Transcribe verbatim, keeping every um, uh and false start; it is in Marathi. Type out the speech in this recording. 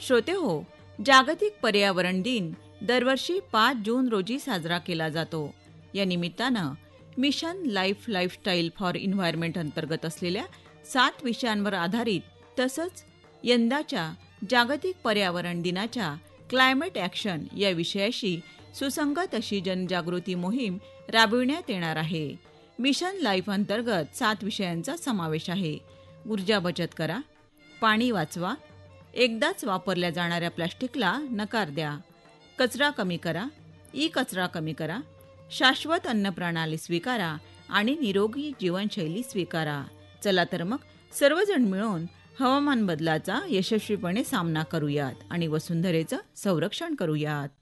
श्रोते हो, जागतिक पर्यावरण दिन दरवर्षी पाच जून रोजी साजरा केला जातो. या निमित्तानं mission life lifestyle for environment अंतर्गत असलेल्या सात विषयांवर आधारित तसंच यंदाच्या जागतिक पर्यावरण दिनाच्या क्लायमेट ॲक्शन या विषयाशी सुसंगत अशी जनजागृती मोहीम राबविण्यात येणार आहे. मिशन लाईफ अंतर्गत सात विषयांचा समावेश आहे. ऊर्जा बचत करा, पाणी वाचवा, एकदाच वापरल्या जाणाऱ्या प्लास्टिकला नकार द्या, कचरा कमी करा, ई कचरा कमी करा, शाश्वत अन्न प्रणाली स्वीकारा आणि निरोगी जीवनशैली स्वीकारा. चला तर मग सर्वजण मिळून हवामान बदलाचा यशस्वीपणे सामना करूयात आणि वसुंधरेचं संरक्षण करूयात.